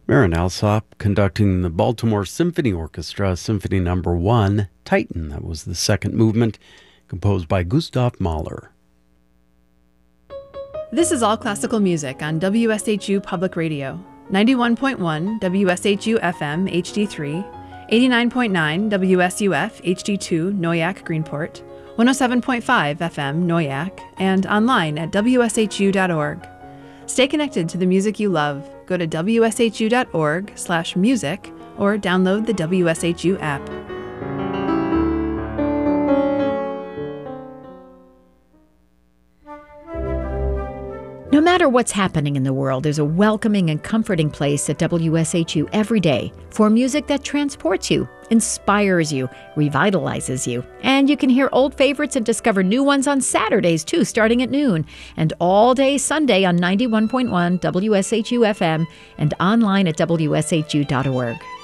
Marin Alsop conducting the Baltimore Symphony Orchestra, Symphony No. 1, Titan. That was the second movement, composed by Gustav Mahler. This is All Classical Music on WSHU Public Radio, 91.1 WSHU FM HD3, 89.9 WSUF HD2 Noyak Greenport, 107.5 FM Noyak, and online at wshu.org. Stay connected to the music you love. Go to wshu.org/music or download the WSHU app. No matter what's happening in the world, there's a welcoming and comforting place at WSHU every day for music that transports you, inspires you, revitalizes you. And you can hear old favorites and discover new ones on Saturdays, too, starting at noon, and all day Sunday on 91.1 WSHU FM and online at wshu.org.